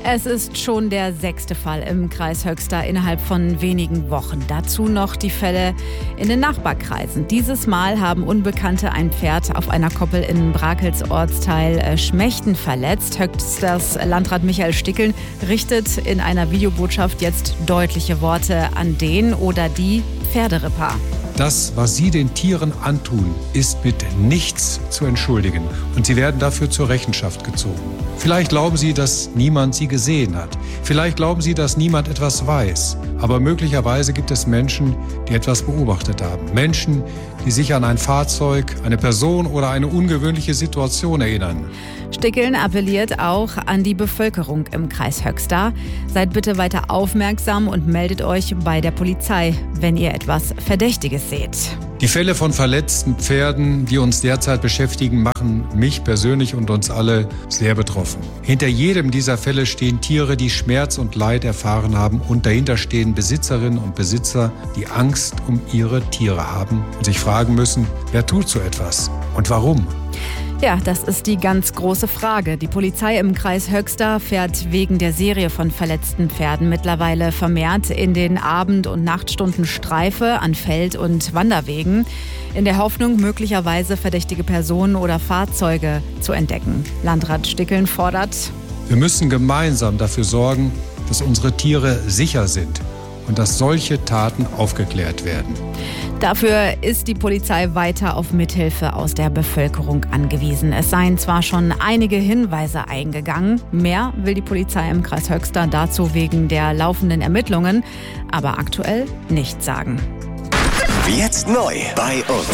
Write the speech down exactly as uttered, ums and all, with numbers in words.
Es ist schon der sechste Fall im Kreis Höxter innerhalb von wenigen Wochen. Dazu noch die Fälle in den Nachbarkreisen. Dieses Mal haben Unbekannte ein Pferd auf einer Koppel in Brakels Ortsteil Schmechten verletzt. Höxters Landrat Michael Stickeln richtet in einer Videobotschaft jetzt deutliche Worte an den oder die Pferderipper. Das, was Sie den Tieren antun, ist mit nichts zu entschuldigen und Sie werden dafür zur Rechenschaft gezogen. Vielleicht glauben Sie, dass niemand Sie gesehen hat. Vielleicht glauben Sie, dass niemand etwas weiß. Aber möglicherweise gibt es Menschen, die etwas beobachtet haben. Menschen, die sich an ein Fahrzeug, eine Person oder eine ungewöhnliche Situation erinnern. Stickeln appelliert auch an die Bevölkerung im Kreis Höxter. Seid bitte weiter aufmerksam und meldet euch bei der Polizei, wenn ihr etwas Verdächtiges seht. Die Fälle von verletzten Pferden, die uns derzeit beschäftigen, machen mich persönlich und uns alle sehr betroffen. Hinter jedem dieser Fälle stehen Tiere, die Schmerz und Leid erfahren haben, und dahinter stehen Besitzerinnen und Besitzer, die Angst um ihre Tiere haben und sich fragen müssen, wer tut so etwas und warum? Ja, das ist die ganz große Frage. Die Polizei im Kreis Höxter fährt wegen der Serie von verletzten Pferden mittlerweile vermehrt in den Abend- und Nachtstunden Streife an Feld- und Wanderwegen, in der Hoffnung, möglicherweise verdächtige Personen oder Fahrzeuge zu entdecken. Landrat Stickeln fordert: Wir müssen gemeinsam dafür sorgen, dass unsere Tiere sicher sind und dass solche Taten aufgeklärt werden. Dafür ist die Polizei weiter auf Mithilfe aus der Bevölkerung angewiesen. Es seien zwar schon einige Hinweise eingegangen, mehr will die Polizei im Kreis Höxter dazu wegen der laufenden Ermittlungen aber aktuell nicht sagen. Jetzt neu bei uns.